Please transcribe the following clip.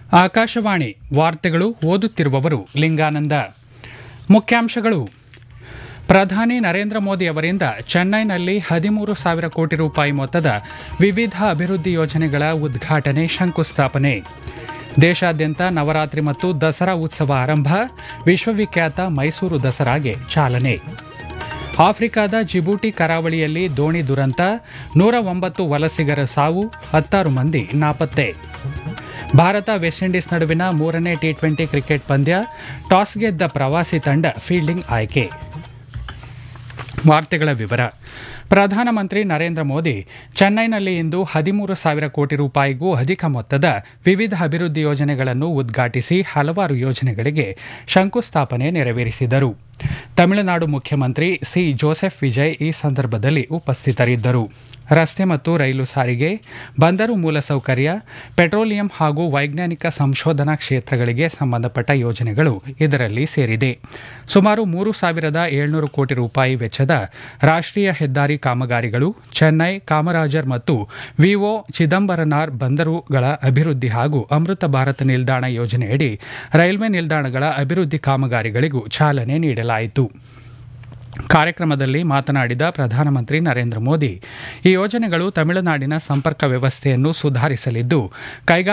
ಆಕಾಶವಾಣಿ ವಾರ್ತೆಗಳು ಓದುತ್ತಿರುವವರು ಲಿಂಗಾನಂದ. ಮುಖ್ಯಾಂಶಗಳು. ಪ್ರಧಾನಿ ನರೇಂದ್ರ ಮೋದಿ ಅವರಿಂದ ಚೆನ್ನೈನಲ್ಲಿ 13,000 ಕೋಟಿ ರೂಪಾಯಿ ಮೊತ್ತದ ವಿವಿಧ ಅಭಿವೃದ್ಧಿ ಯೋಜನೆಗಳ ಉದ್ಘಾಟನೆ, ಶಂಕುಸ್ಥಾಪನೆ. ದೇಶಾದ್ಯಂತ ನವರಾತ್ರಿ ಮತ್ತು ದಸರಾ ಉತ್ಸವ ಆರಂಭ, ವಿಶ್ವವಿಖ್ಯಾತ ಮೈಸೂರು ದಸರಾಗೆ ಚಾಲನೆ. ಆಫ್ರಿಕಾದ ಜಿಬೂಟಿ ಕರಾವಳಿಯಲ್ಲಿ ದೋಣಿ ದುರಂತ, 109 ವಲಸಿಗರ ಸಾವು, 16 ಮಂದಿ ನಾಪತ್ತೆ. ಭಾರತ ವೆಸ್ಟ್ ಇಂಡೀಸ್ ನಡುವಿನ 3ನೇ ಟಿ20 ಕ್ರಿಕೆಟ್ ಪಂದ್ಯ, ಟಾಸ್ ಗೆದ್ದ ಪ್ರವಾಸಿ ತಂಡ ಫೀಲ್ಡಿಂಗ್ ಆಯ್ಕೆ. ವಾರ್ತೆಗಳ ವಿವರ. ಪ್ರಧಾನಮಂತ್ರಿ ನರೇಂದ್ರ ಮೋದಿ ಚೆನ್ನೈನಲ್ಲಿ ಇಂದು 13,000 ಕೋಟಿ ರೂಪಾಯಿಗೂ ಅಧಿಕ ಮೊತ್ತದ ವಿವಿಧ ಅಭಿವೃದ್ಧಿ ಯೋಜನೆಗಳನ್ನು ಉದ್ಘಾಟಿಸಿ ಹಲವಾರು ಯೋಜನೆಗಳಿಗೆ ಶಂಕುಸ್ಥಾಪನೆ ನೆರವೇರಿಸಿದರು. ತಮಿಳುನಾಡು ಮುಖ್ಯಮಂತ್ರಿ ಸಿ ಜೋಸೆಫ್ ವಿಜಯ್ ಈ ಸಂದರ್ಭದಲ್ಲಿ ಉಪಸ್ಥಿತರಿದ್ದರು. ರಸ್ತೆ ಮತ್ತು ರೈಲು ಸಾರಿಗೆ, ಬಂದರು ಮೂಲಸೌಕರ್ಯ, ಪೆಟ್ರೋಲಿಯಂ ಹಾಗೂ ವೈಜ್ಞಾನಿಕ ಸಂಶೋಧನಾ ಕ್ಷೇತ್ರಗಳಿಗೆ ಸಂಬಂಧಪಟ್ಟ ಯೋಜನೆಗಳು ಇದರಲ್ಲಿ ಸೇರಿದೆ. ಸುಮಾರು 3,700 ಕೋಟಿ ರೂಪಾಯಿ ವೆಚ್ಚದ ರಾಷ್ಟ್ರೀಯ ಹೆದ್ದಾರಿ ಕಾಮಗಾರಿಗಳು, ಚೆನ್ನೈ, ಕಾಮರಾಜರ್ ಮತ್ತು ವಿಒ ಚಿದಂಬರನಾರ್ ಬಂದರುಗಳ ಅಭಿವೃದ್ಧಿ ಹಾಗೂ ಅಮೃತ ಭಾರತ ನಿಲ್ದಾಣ ಯೋಜನೆಯಡಿ ರೈಲ್ವೆ ನಿಲ್ದಾಣಗಳ ಅಭಿವೃದ್ಧಿ ಕಾಮಗಾರಿಗಳಿಗೂ ಚಾಲನೆ ನೀಡಲಾಯಿತು. ಕಾರ್ಯಕ್ರಮದಲ್ಲಿ ಮಾತನಾಡಿದ ಪ್ರಧಾನಮಂತ್ರಿ ನರೇಂದ್ರ ಮೋದಿ, ಈ ಯೋಜನೆಗಳು ತಮಿಳುನಾಡಿನ ಸಂಪರ್ಕ ವ್ಯವಸ್ಥೆಯನ್ನು ಸುಧಾರಿಸಲಿದ್ದು,